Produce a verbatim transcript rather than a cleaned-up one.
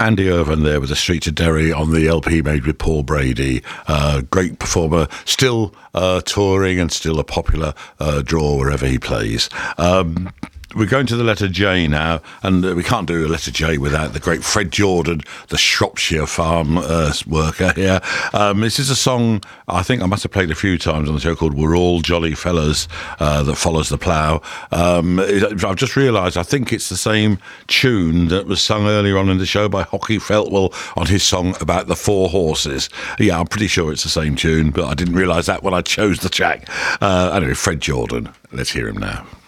Andy Irvine there with The Streets of Derry on the L P made with Paul Brady. Uh, great performer, still uh, touring and still a popular uh, draw wherever he plays. Um, We're going to the letter J now, and we can't do a letter J without the great Fred Jordan, the Shropshire farm uh, worker here. Um, this is a song I think I must have played a few times on the show called We're All Jolly Fellas uh, That Follows the Plough. Um, I've just realised I think it's the same tune that was sung earlier on in the show by Hockey Feltwell on his song about the four horses. Yeah, I'm pretty sure it's the same tune, but I didn't realise that when I chose the track. Uh, anyway, Fred Jordan, let's hear him now.